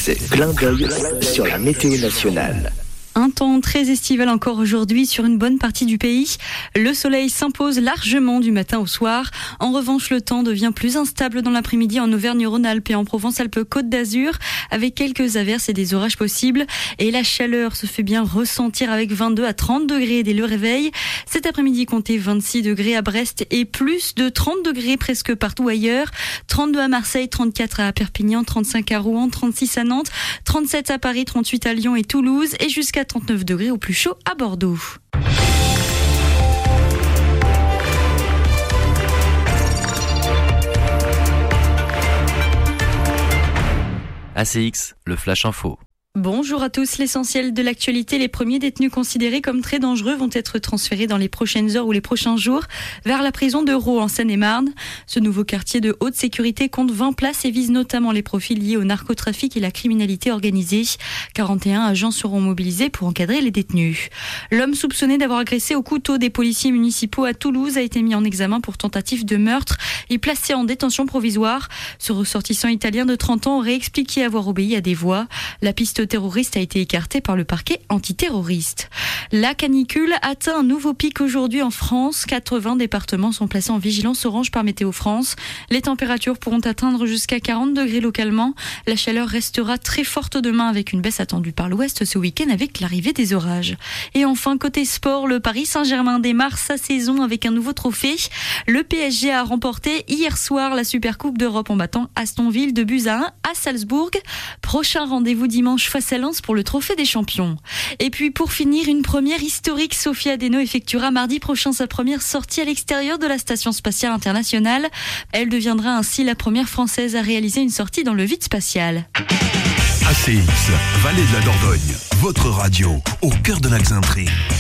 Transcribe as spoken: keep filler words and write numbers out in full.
X, clin d'œil sur la météo nationale. Un temps très estival encore aujourd'hui sur une bonne partie du pays. Le soleil s'impose largement du matin au soir. En revanche, le temps devient plus instable dans l'après-midi en Auvergne-Rhône-Alpes et en Provence-Alpes-Côte d'Azur, avec quelques averses et des orages possibles. Et la chaleur se fait bien ressentir avec vingt-deux à trente degrés dès le réveil. Cet après-midi, comptez vingt-six degrés à Brest et plus de trente degrés presque partout ailleurs. trente-deux à Marseille, trente-quatre à Perpignan, trente-cinq à Rouen, trente-six à Nantes, trente-sept à Paris, trente-huit à Lyon et Toulouse et jusqu'à trente-neuf degrés au plus chaud à Bordeaux. A C X, le Flash Info. Bonjour à tous, l'essentiel de l'actualité. Les premiers détenus considérés comme très dangereux vont être transférés dans les prochaines heures ou les prochains jours vers la prison de Rault en Seine-et-Marne. Ce nouveau quartier de haute sécurité compte vingt places et vise notamment les profils liés au narcotrafic et la criminalité organisée. quarante et un agents seront mobilisés pour encadrer les détenus. L'homme soupçonné d'avoir agressé au couteau des policiers municipaux à Toulouse a été mis en examen pour tentative de meurtre et placé en détention provisoire. Ce ressortissant italien de trente ans aurait expliqué avoir obéi à des voix. La piste terroriste a été écarté par le parquet antiterroriste. La canicule atteint un nouveau pic aujourd'hui en France. quatre-vingts départements sont placés en vigilance orange par Météo France. Les températures pourront atteindre jusqu'à quarante degrés localement. La chaleur restera très forte demain avec une baisse attendue par l'ouest ce week-end avec l'arrivée des orages. Et enfin, côté sport, le Paris Saint-Germain démarre sa saison avec un nouveau trophée. Le P S G a remporté hier soir la Supercoupe d'Europe en battant Aston Villa de buts à un à Salzbourg. Prochain rendez-vous dimanche face à Lens pour le trophée des champions. Et puis pour finir, une première historique, Sophia Adeno effectuera mardi prochain sa première sortie à l'extérieur de la Station Spatiale Internationale. Elle deviendra ainsi la première Française à réaliser une sortie dans le vide spatial. A C X, Vallée de la Dordogne, votre radio, au cœur de l'Axintrie.